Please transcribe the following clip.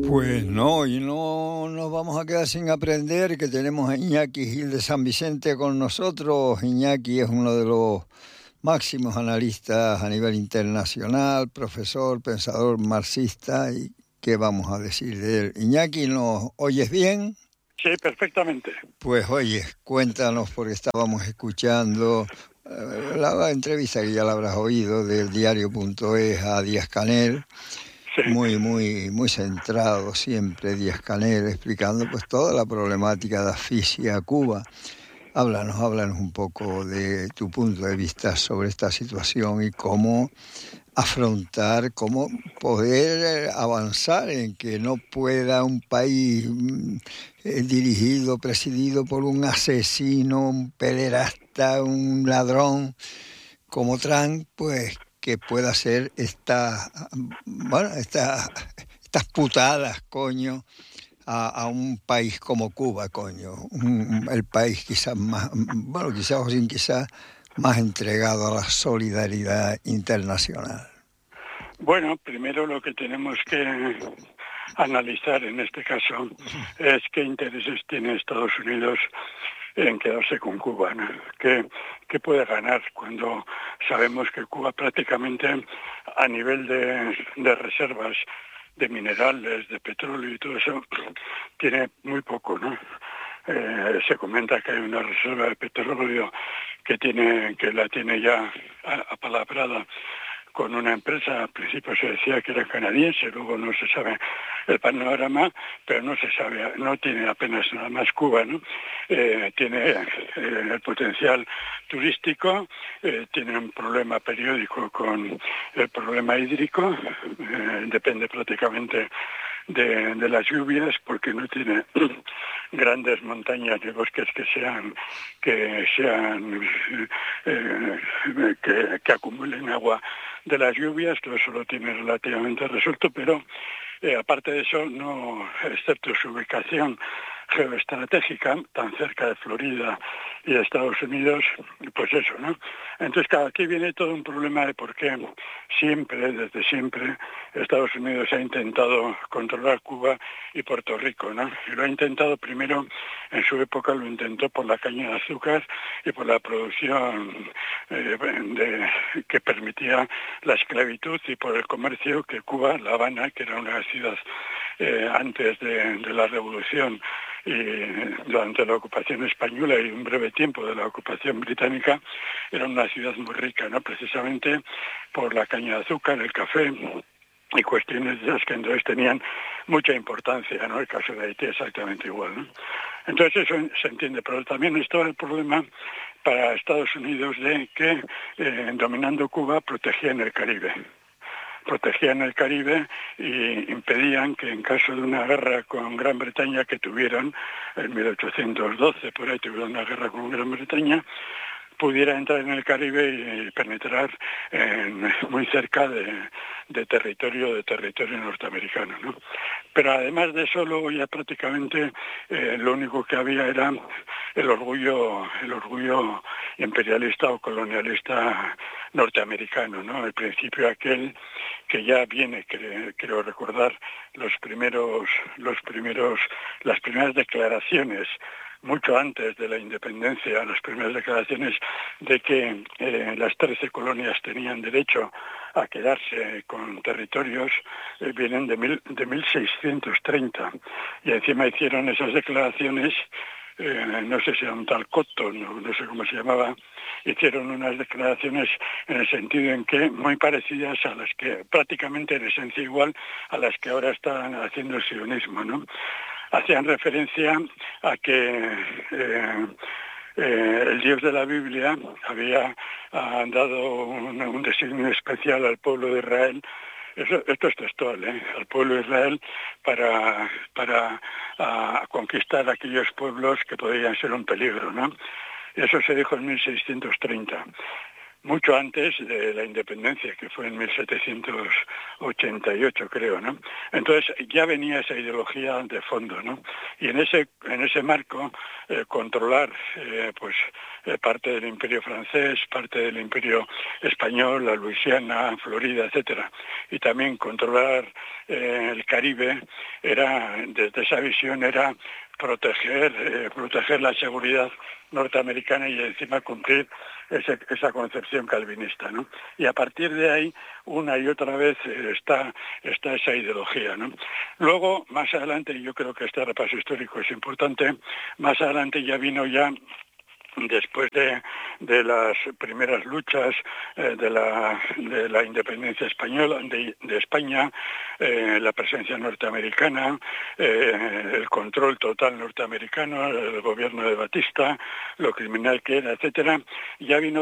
Pues no, y no nos vamos a quedar sin aprender, que tenemos a Iñaki Gil de San Vicente con nosotros. Iñaki es uno de los máximos analistas a nivel internacional, profesor, pensador marxista, y ¿qué vamos a decir de él? Iñaki, ¿nos oyes bien? Sí, perfectamente. Pues oye, cuéntanos, porque estábamos escuchando la entrevista que ya la habrás oído del diario.es a Díaz-Canel. Sí. Muy centrado siempre Díaz-Canel, explicando pues toda la problemática de asfixia a Cuba. Háblanos un poco de tu punto de vista sobre esta situación y cómo afrontar, cómo poder avanzar en que no pueda un país dirigido, presidido por un asesino, un pederasta, un ladrón como Trump, pues que pueda hacer estas putadas, coño, a un país como Cuba, coño, el país quizás más, bueno, quizás más entregado a la solidaridad internacional. Bueno, primero lo que tenemos que analizar en este caso es qué intereses tiene Estados Unidos en quedarse con Cuba, ¿no? ¿Qué puede ganar cuando sabemos que Cuba prácticamente a nivel de reservas de minerales, de petróleo y todo eso, tiene muy poco, ¿no? Se comenta que hay una reserva de petróleo que la tiene ya apalabrada con una empresa. Al principio se decía que era canadiense, luego no se sabe el panorama, pero no se sabe, no tiene apenas nada más Cuba, ¿no? Tiene el potencial turístico, tiene un problema periódico con el problema hídrico, depende prácticamente de las lluvias, porque no tiene grandes montañas de bosques que acumulen agua de las lluvias. Todo eso lo tiene relativamente resuelto, pero aparte de eso, no, excepto su ubicación geoestratégica, tan cerca de Florida y de Estados Unidos, pues eso, ¿no? Entonces, claro, aquí viene todo un problema de por qué desde siempre, Estados Unidos ha intentado controlar Cuba y Puerto Rico, ¿no? Y lo ha intentado primero, en su época lo intentó por la caña de azúcar y por la producción que permitía la esclavitud, y por el comercio que Cuba, La Habana, que era una ciudad antes de la Revolución y durante la ocupación española y un breve tiempo de la ocupación británica, era una ciudad muy rica, ¿no? Precisamente por la caña de azúcar, el café y cuestiones de esas que entonces tenían mucha importancia, ¿no? El caso de Haití exactamente igual, ¿no? Entonces eso se entiende, pero también estaba el problema para Estados Unidos de que dominando Cuba protegían el Caribe y impedían que en caso de una guerra con Gran Bretaña que tuvieron en 1812, por ahí tuvieron una guerra con Gran Bretaña, pudiera entrar en el Caribe y penetrar muy cerca de territorio norteamericano, ¿no? Pero además de eso, luego ya prácticamente lo único que había era el orgullo imperialista o colonialista norteamericano, ¿no? El principio aquel que ya viene, creo recordar, las primeras declaraciones mucho antes de la independencia, las primeras declaraciones de que las 13 colonias tenían derecho a quedarse con territorios, vienen de 1630. Y encima hicieron esas declaraciones, no sé si era un tal Cotton, no sé cómo se llamaba, hicieron unas declaraciones en el sentido en que muy parecidas a las que, prácticamente en esencia igual, a las que ahora están haciendo el sionismo, ¿no? Hacían referencia a que el Dios de la Biblia había dado un designio especial al pueblo de Israel. Esto es textual, al pueblo de Israel para conquistar aquellos pueblos que podían ser un peligro, ¿no? Eso se dijo en 1630. mucho antes de la independencia, que fue en 1788, creo, ¿no? Entonces ya venía esa ideología de fondo, ¿no? Y en ese marco controlar parte del Imperio francés, parte del Imperio español, la Luisiana, Florida, etcétera, y también controlar el Caribe, desde esa visión era proteger la seguridad norteamericana y encima cumplir esa concepción calvinista, ¿no? Y a partir de ahí, una y otra vez está esa ideología, ¿no? Luego, más adelante, y yo creo que este repaso histórico es importante, más adelante después de las primeras luchas de la independencia española, de España, la presencia norteamericana, el control total norteamericano, el gobierno de Batista, lo criminal que era, etcétera, ya vino